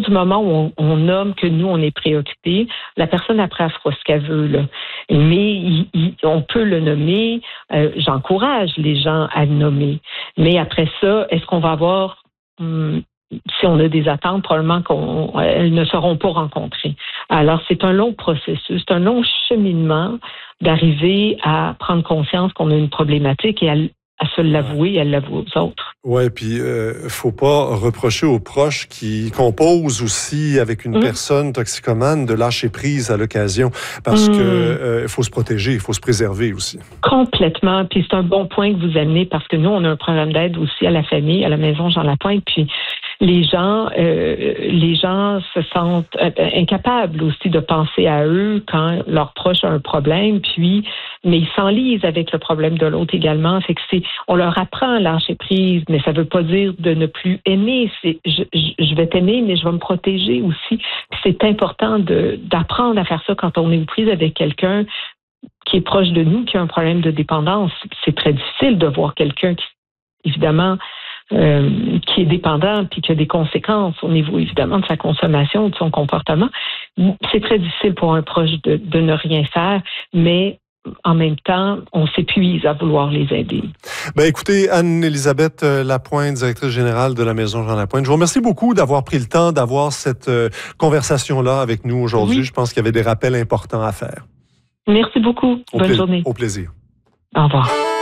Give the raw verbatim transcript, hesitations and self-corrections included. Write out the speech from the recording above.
du moment où on, on nomme que nous, on est préoccupés, la personne après, elle fera ce qu'elle veut, là. Mais il, il, on peut le nommer. Euh, j'encourage les gens à le nommer. Mais après ça, est-ce qu'on va avoir... Hum, si on a des attentes, probablement qu'elles ne seront pas rencontrées. Alors, c'est un long processus, c'est un long cheminement d'arriver à prendre conscience qu'on a une problématique et à, à se l'avouer et à l'avouer aux autres. Oui, puis euh, faut pas reprocher aux proches qui composent aussi avec une mmh. personne toxicomane de lâcher prise à l'occasion, parce mmh. que euh, faut se protéger, il faut se préserver aussi. Complètement, puis c'est un bon point que vous amenez, parce que nous, on a un programme d'aide aussi à la famille, à la maison Jean Lapointe, puis les gens, euh, les gens se sentent euh, incapables aussi de penser à eux quand leur proche a un problème, puis mais ils s'enlisent avec le problème de l'autre également. Fait que c'est, on leur apprend à lâcher prise, mais ça veut pas dire de ne plus aimer. C'est, je, je, je vais t'aimer, mais je vais me protéger aussi. Puis c'est important de d'apprendre à faire ça quand on est aux prises avec quelqu'un qui est proche de nous, qui a un problème de dépendance. C'est très difficile de voir quelqu'un qui, évidemment, Euh, qui est dépendant puis qui a des conséquences au niveau, évidemment, de sa consommation, de son comportement. C'est très difficile pour un proche de, de ne rien faire, mais en même temps, on s'épuise à vouloir les aider. Ben écoutez, Anne-Élisabeth Lapointe, directrice générale de la Maison Jean Lapointe, je vous remercie beaucoup d'avoir pris le temps d'avoir cette euh, conversation-là avec nous aujourd'hui. Oui. Je pense qu'il y avait des rappels importants à faire. Merci beaucoup. Au Bonne pla- journée. Au plaisir. Au revoir.